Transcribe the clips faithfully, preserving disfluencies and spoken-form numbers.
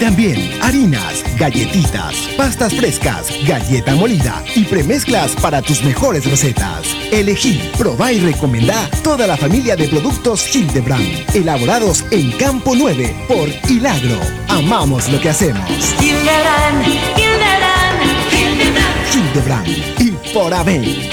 también harinas, galletitas, pastas frescas, galleta molida y premezclas para tus mejores recetas. Elegí, probá y recomendá toda la familia de productos Hildebrand, elaborados en Campo nueve por Hilagro. Amamos lo que hacemos. Hildebrand, Hildebrand, Hildebrand. Hildebrand y por Abel.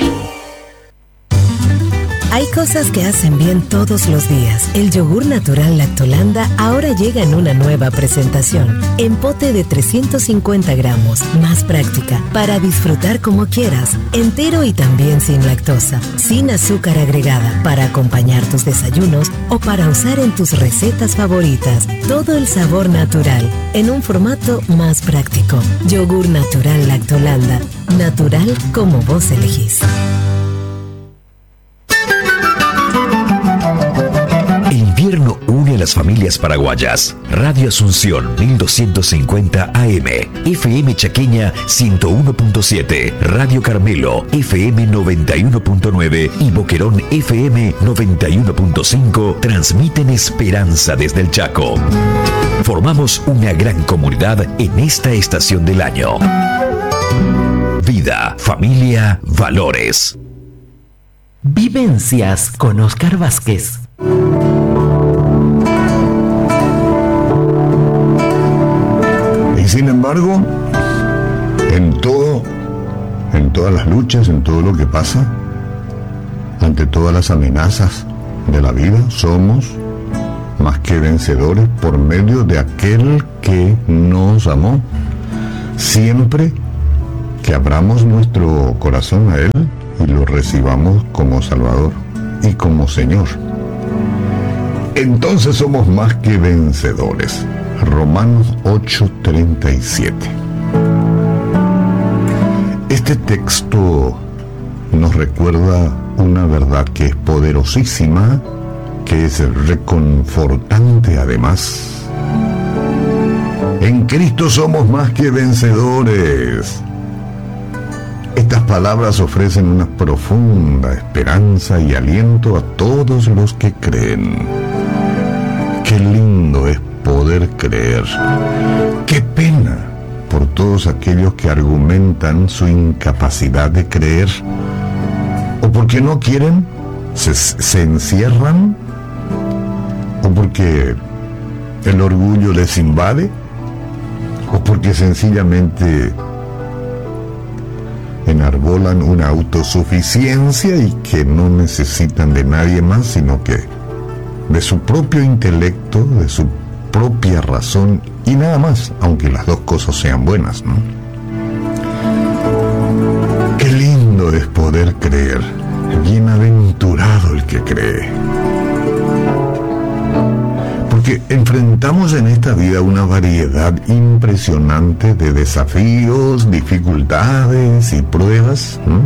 Hay cosas que hacen bien todos los días. El yogur natural Lactolanda ahora llega en una nueva presentación. En pote de trescientos cincuenta gramos, más práctica, para disfrutar como quieras. Entero y también sin lactosa, sin azúcar agregada, para acompañar tus desayunos o para usar en tus recetas favoritas. Todo el sabor natural, en un formato más práctico. Yogur natural Lactolanda. Natural como vos elegís. El invierno une a las familias paraguayas. Radio Asunción mil doscientos cincuenta A M, F M Chaqueña ciento uno punto siete, Radio Carmelo F M noventa y uno punto nueve y Boquerón F M noventa y uno punto cinco transmiten esperanza desde el Chaco. Formamos una gran comunidad en esta estación del año. Vida, familia, valores. Vivencias con Oscar Vázquez. Y sin embargo, en todo, en todas las luchas, en todo lo que pasa, ante todas las amenazas de la vida, somos más que vencedores por medio de aquel que nos amó. Siempre que abramos nuestro corazón a Él y lo recibamos como Salvador y como Señor, entonces somos más que vencedores. Romanos ocho treinta y siete. Este texto nos recuerda una verdad que es poderosísima, que es reconfortante además. En Cristo somos más que vencedores. Estas palabras ofrecen una profunda esperanza y aliento a todos los que creen. Qué lindo es poder creer. Qué pena por todos aquellos que argumentan su incapacidad de creer, o porque no quieren, se, se encierran, o porque el orgullo les invade, o porque sencillamente enarbolan una autosuficiencia y que no necesitan de nadie más, sino que de su propio intelecto, de su propia razón y nada más, aunque las dos cosas sean buenas, ¿no? Qué lindo es poder creer. Bienaventurado el que cree. Porque enfrentamos en esta vida una variedad impresionante de desafíos, dificultades y pruebas, ¿no?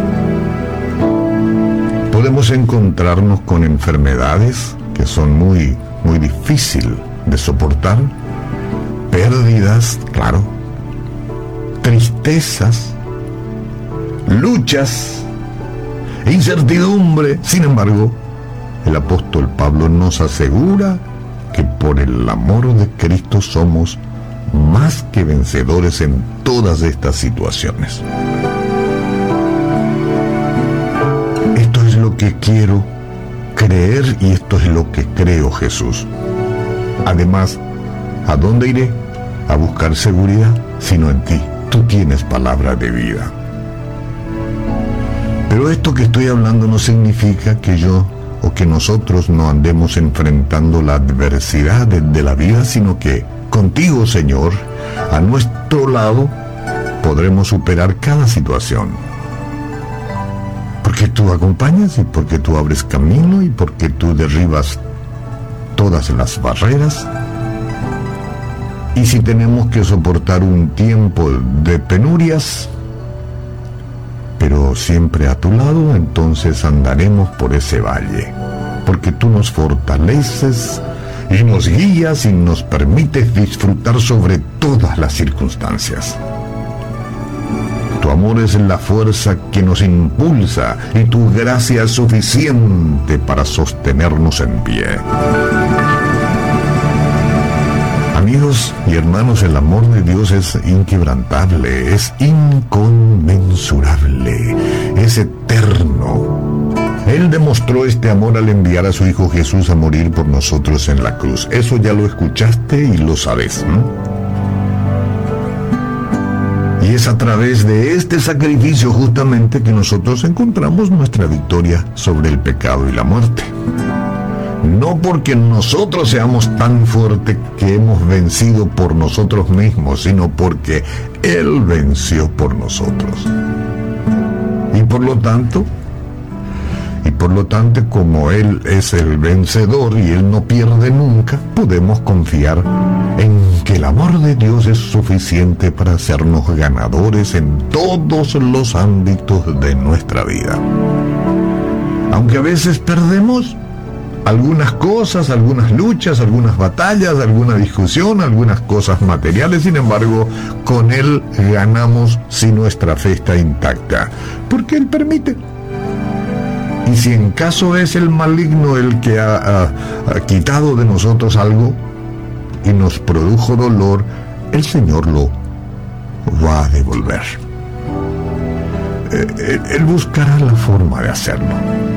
Podemos encontrarnos con enfermedades que son muy, muy difíciles de soportar, pérdidas, claro, tristezas, luchas, incertidumbre. Sin embargo, el apóstol Pablo nos asegura que por el amor de Cristo somos más que vencedores en todas estas situaciones. Esto es lo que quiero creer y esto es lo que creo, Jesús. Además, ¿a dónde iré? A buscar seguridad, sino en ti. Tú tienes palabra de vida. Pero esto que estoy hablando no significa que yo o que nosotros no andemos enfrentando la adversidad de, de la vida, sino que contigo, Señor, a nuestro lado, podremos superar cada situación. Porque tú acompañas y porque tú abres camino y porque tú derribas todas las barreras. Y si tenemos que soportar un tiempo de penurias, pero siempre a tu lado, entonces andaremos por ese valle, porque tú nos fortaleces y nos guías y nos permites disfrutar sobre todas las circunstancias. Tu amor es la fuerza que nos impulsa y tu gracia es suficiente para sostenernos en pie. A mí Amigos y hermanos, el amor de Dios es inquebrantable, es inconmensurable, es eterno. Él demostró este amor al enviar a su Hijo Jesús a morir por nosotros en la cruz. Eso ya lo escuchaste y lo sabes, ¿no? Y es a través de este sacrificio justamente que nosotros encontramos nuestra victoria sobre el pecado y la muerte. No porque nosotros seamos tan fuertes que hemos vencido por nosotros mismos, sino porque Él venció por nosotros. Y por lo tanto, y por lo tanto, como Él es el vencedor y Él no pierde nunca, podemos confiar en que el amor de Dios es suficiente para hacernos ganadores en todos los ámbitos de nuestra vida. Aunque a veces perdemos algunas cosas, algunas luchas, algunas batallas, alguna discusión, algunas cosas materiales, sin embargo, con Él ganamos si nuestra fe está intacta, porque Él permite. Y si en caso es el maligno el que ha, ha, ha quitado de nosotros algo y nos produjo dolor, el Señor lo va a devolver. Él, él buscará la forma de hacerlo.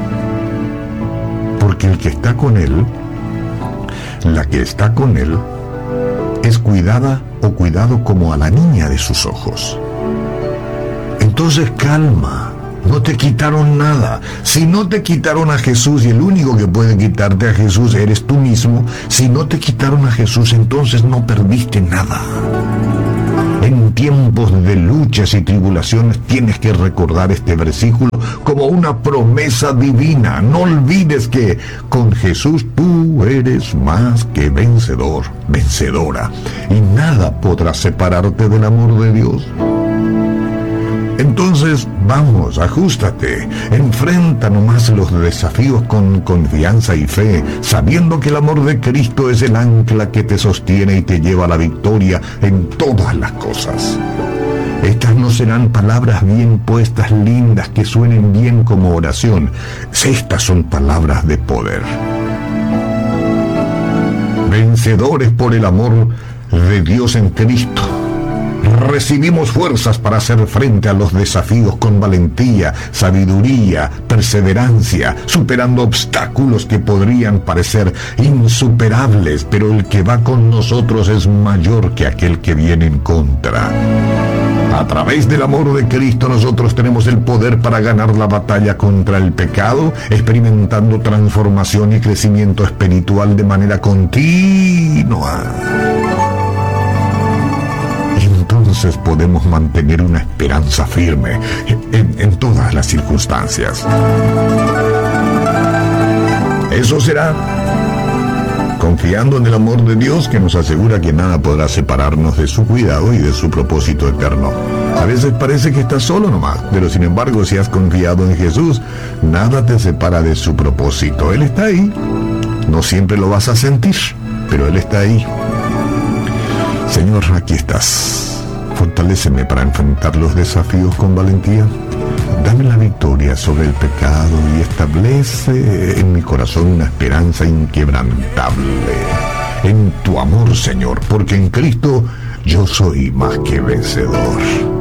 Porque el que está con Él, la que está con Él, es cuidada o cuidado como a la niña de sus ojos. Entonces calma. No te quitaron nada. Si no te quitaron a Jesús, y el único que puede quitarte a Jesús eres tú mismo, si no te quitaron a Jesús, entonces no perdiste nada. En tiempos de luchas y tribulaciones tienes que recordar este versículo como una promesa divina. No olvides que con Jesús tú eres más que vencedor, vencedora, y nada podrá separarte del amor de Dios. Entonces, vamos, ajústate, enfrenta nomás los desafíos con confianza y fe, sabiendo que el amor de Cristo es el ancla que te sostiene y te lleva a la victoria en todas las cosas. Estas no serán palabras bien puestas, lindas, que suenen bien como oración. Estas son palabras de poder. Vencedores por el amor de Dios en Cristo. Recibimos fuerzas para hacer frente a los desafíos con valentía, sabiduría, perseverancia, superando obstáculos que podrían parecer insuperables, pero el que va con nosotros es mayor que aquel que viene en contra. A través del amor de Cristo nosotros tenemos el poder para ganar la batalla contra el pecado, experimentando transformación y crecimiento espiritual de manera continua. Entonces podemos mantener una esperanza firme en, en todas las circunstancias. Eso será confiando en el amor de Dios, que nos asegura que nada podrá separarnos de su cuidado y de su propósito eterno. A veces parece que estás solo nomás, pero sin embargo, si has confiado en Jesús, nada te separa de su propósito. Él está ahí. No siempre lo vas a sentir, pero Él está ahí. Señor, aquí estás. Fortaléceme para enfrentar los desafíos con valentía. Dame la victoria sobre el pecado y establece en mi corazón una esperanza inquebrantable en tu amor, Señor, porque en Cristo yo soy más que vencedor.